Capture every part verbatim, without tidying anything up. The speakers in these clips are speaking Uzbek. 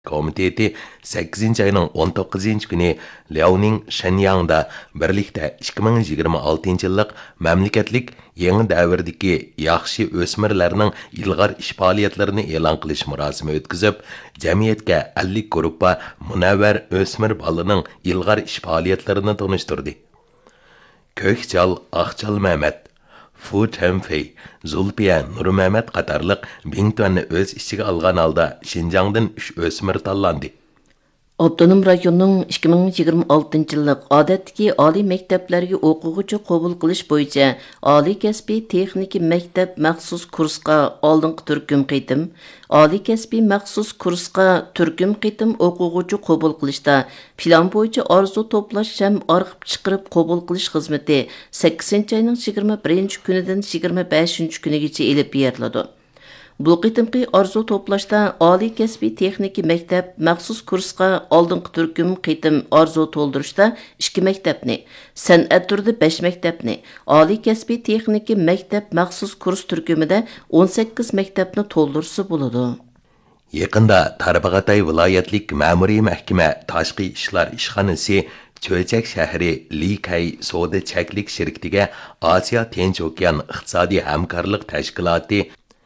komiteti sakkizinchi ayning o'n to'qqizinchi kuni Liaoning Shenyangda birlikda ikki ming yigirma oltinchi yillik mamlakatlik yangi davrdagi yaxshi o'smirlarning ilg'or ish faoliyatlarini e'lon qilish murosimi o'tkazib, jamiyatga ellik gruppa munavvar o'smir bolaning ilg'or ish faoliyatlarini tanishtirdi. Ko'kchal Aqchal Mehmet, Fu Tenfei, Zulfiya Nurmehmet qatarliq Bingtuanni o'z ichiga olgan holda Xinjiangdan uch o'smir tanlandi. Avtonom rayonning ikki ming yigirma oltinchi yillik odatdagi oliy maktablarga o'quvchi qabul qilish bo'yicha oliy kasbiy texnik maktab maxsus kursga oldingi turkum qitim, oliy kasbiy maxsus kursga turkum qitim o'quvchi qabul qilishda plan bo'yicha orzu to'plash ham arxib chiqarib qabul qilish xizmati sakkizinchi oyning yigirma birinchi kunidan yigirma beshinchi kunigacha elib beriladi. Bu qitimqi arzu to'plashda oliy kasbiy texnik maktab maxsus kursga oldingi turkum qitim arzu to'ldirishda ikki maktabni, san'at turida besh maktabni, oliy kasbiy texnik maktab maxsus kurs turkumida o'n sakkiz maktabni to'ldirsa bo'ladi. Yaqinda Tarbag'atay viloyatlik ma'muriy mahkama tashqi ishlar ishxonasi Cho'chak shahri Likay savdo chaklik shirkatiga Osiyo Tinch okean iqtisodiy hamkorlik tashkiloti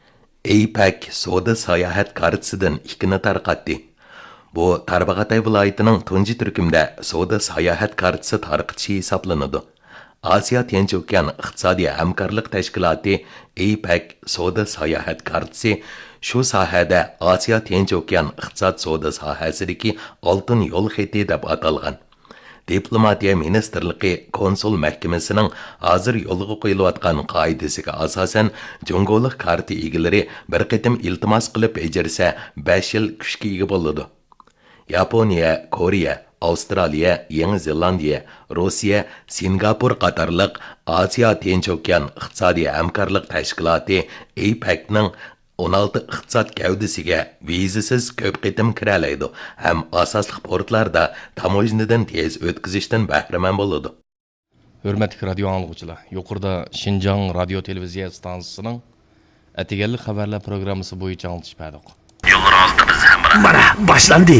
A PEC savdo sayohat kartasidan ikkini tarqatdi. Bu Tarbag'atay viloyatining tunji turkumda savdo sayohat kartasi tarqatishi hisoblanadi. Osiyo Tinch okean iqtisodiy hamkorlik tashkiloti A PEC savdo sayohat kartasi shu sohada Osiyo Tinch okean iqtisod savdo sohasidagi oltin yo'l xati deb atalgan. Diplomatiya Ministerligi konsul mahkamasining hozir yo'lga qo'yilayotgan qoidasiga asosan Jongolik karta egalari bir qitim iltimos qilib bejarsa besh yil kuchga ega bo'ladi. Yaponiya, Koreya, Avstraliya, Yangi Zelandiya, Rossiya, Singapur qatorliq Osiyo Tinch okean iqtisodiy hamkorlik tashkiloti A PECning o'n olti iqtisod gavdasiga vizasiz ko'p qitim kiralaydi ham asosli portlarda tamojnidan tez o'tkazishdan bahramand bo'ladi. Hurmatli radio anglag'uchilar, yuqorida Xinjiang radio televiziya stansiyasining ataganlik xabarlar programmasi bo'yicha anglitish berdik. Yo'llarimiz biz ham mana boshlandi.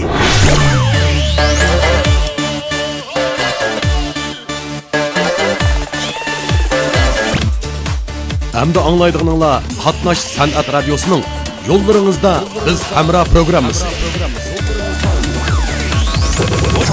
Hamda anglaydiganlar Qatnash san'at radiosining yo'llaringizda biz hamra programmasi.